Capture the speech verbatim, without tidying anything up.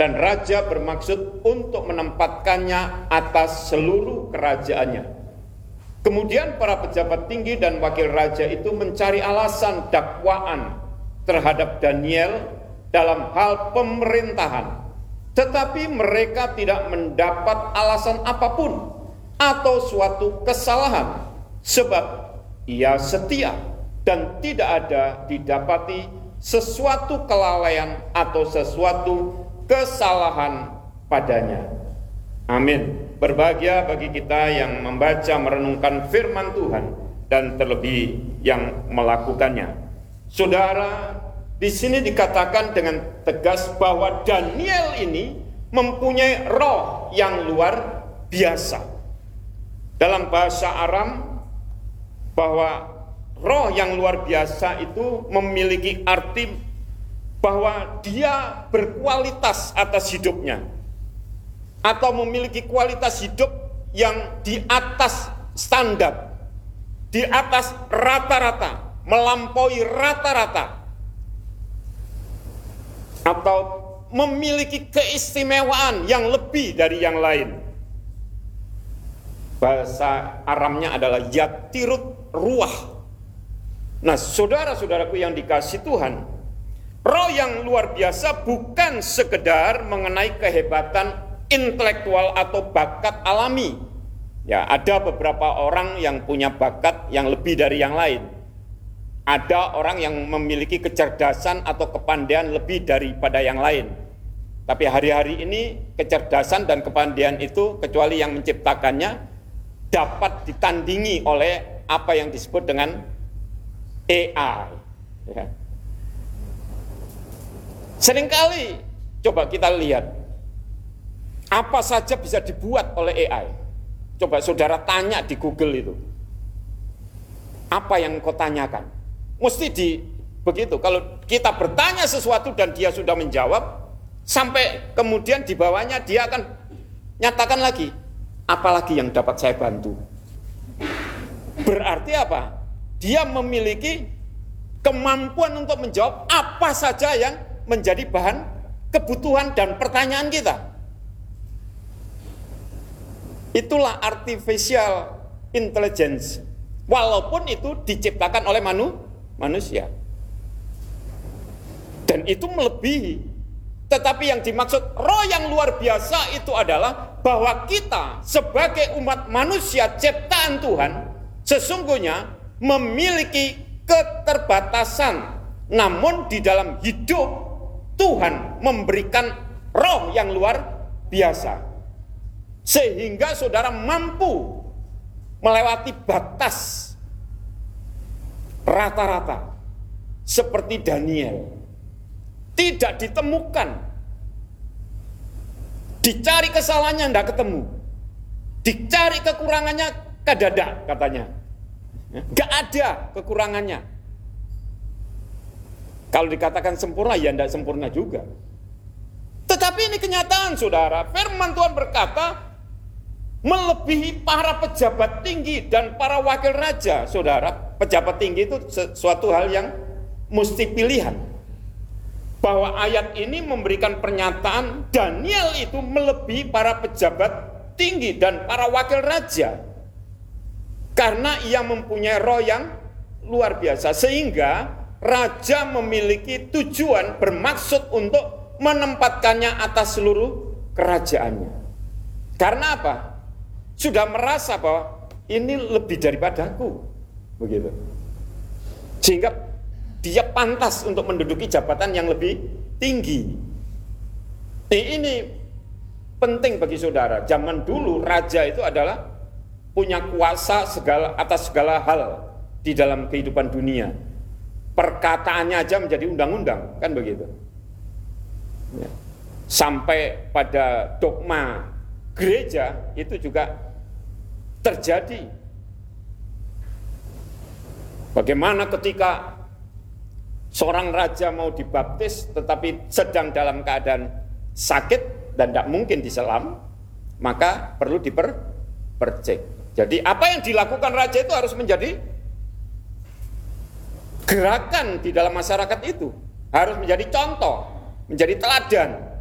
dan raja bermaksud untuk menempatkannya atas seluruh kerajaannya. Kemudian para pejabat tinggi dan wakil raja itu mencari alasan dakwaan terhadap Daniel dalam hal pemerintahan, tetapi mereka tidak mendapat alasan apapun atau suatu kesalahan, sebab ia setia dan tidak ada didapati sesuatu kelalaian atau sesuatu kesalahan padanya. Amin. Berbahagia bagi kita yang membaca merenungkan firman Tuhan dan terlebih yang melakukannya. Saudara, di sini dikatakan dengan tegas bahwa Daniel ini mempunyai roh yang luar biasa. Dalam bahasa Aram, bahwa roh yang luar biasa itu memiliki arti bahwa dia berkualitas atas hidupnya, atau memiliki kualitas hidup yang di atas standar, di atas rata-rata, melampaui rata-rata, atau memiliki keistimewaan yang lebih dari yang lain. Bahasa Aramnya adalah yatirut ruah. Nah, saudara-saudaraku yang dikasihi Tuhan, roh yang luar biasa bukan sekedar mengenai kehebatan intelektual atau bakat alami. Ya, ada beberapa orang yang punya bakat yang lebih dari yang lain. Ada orang yang memiliki kecerdasan atau kepandaian lebih daripada yang lain. Tapi hari-hari ini kecerdasan dan kepandaian itu, kecuali yang menciptakannya, dapat ditandingi oleh apa yang disebut dengan A I. Ya. Seringkali coba kita lihat apa saja bisa dibuat oleh A I. Coba saudara tanya di Google itu, apa yang kau tanyakan? Mesti di begitu. Kalau kita bertanya sesuatu dan dia sudah menjawab, sampai kemudian di bawahnya dia akan nyatakan lagi, apalagi yang dapat saya bantu. Berarti apa? Dia memiliki kemampuan untuk menjawab apa saja yang menjadi bahan kebutuhan dan pertanyaan kita. Itulah artificial intelligence, walaupun itu diciptakan oleh manu, manusia. Dan itu melebihi. Tetapi yang dimaksud roh yang luar biasa itu adalah bahwa kita sebagai umat manusia ciptaan Tuhan sesungguhnya memiliki keterbatasan. Namun di dalam hidup Tuhan memberikan roh yang luar biasa, sehingga saudara mampu melewati batas rata-rata seperti Daniel. Tidak ditemukan, dicari kesalahannya tidak ketemu, dicari kekurangannya kadada katanya, nggak ada kekurangannya. Kalau dikatakan sempurna, ya tidak sempurna juga. Tetapi ini kenyataan, saudara. Firman Tuhan berkata, melebihi para pejabat tinggi dan para wakil raja, saudara. Pejabat tinggi itu suatu hal yang mesti pilihan. Bahwa ayat ini memberikan pernyataan Daniel itu melebihi para pejabat tinggi dan para wakil raja. Karena ia mempunyai roh yang luar biasa. Sehingga raja memiliki tujuan bermaksud untuk menempatkannya atas seluruh kerajaannya. Karena apa? Sudah merasa bahwa ini lebih daripadaku, begitu. Sehingga dia pantas untuk menduduki jabatan yang lebih tinggi. Ini penting bagi saudara. Zaman dulu raja itu adalah punya kuasa segala atas segala hal di dalam kehidupan dunia. Perkataannya aja menjadi undang-undang, kan begitu. Ya. Sampai pada dogma gereja itu juga terjadi. Bagaimana ketika seorang raja mau dibaptis tetapi sedang dalam keadaan sakit dan tidak mungkin diselam, maka perlu dipercek. Jadi apa yang dilakukan raja itu harus menjadi gerakan di dalam masyarakat itu, harus menjadi contoh, menjadi teladan.